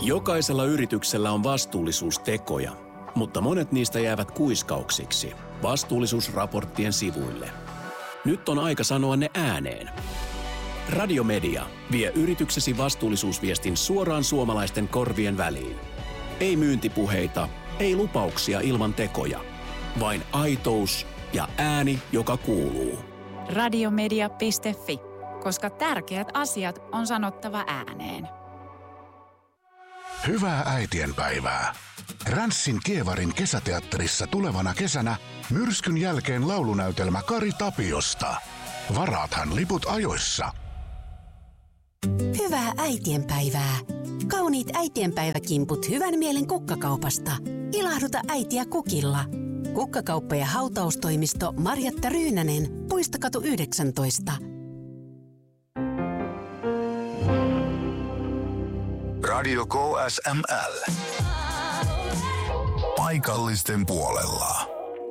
Jokaisella yrityksellä on vastuullisuustekoja, mutta monet niistä jäävät kuiskauksiksi vastuullisuusraporttien sivuille. Nyt on aika sanoa ne ääneen. Radiomedia vie yrityksesi vastuullisuusviestin suoraan suomalaisten korvien väliin. Ei myyntipuheita, ei lupauksia ilman tekoja. Vain aitous ja ääni, joka kuuluu. Radiomedia.fi, koska tärkeät asiat on sanottava ääneen. Hyvää äitienpäivää. Ränssin Kievarin kesäteatterissa tulevana kesänä myrskyn jälkeen laulunäytelmä Kari Tapiosta. Varaathan liput ajoissa. Hyvää äitienpäivää. Kauniit äitienpäiväkimput hyvän mielen kukkakaupasta. Ilahduta äitiä kukilla. Kukkakauppa ja hautaustoimisto Marjatta Ryynänen, Puistokatu 19. Radio KSML. Paikallisten puolella.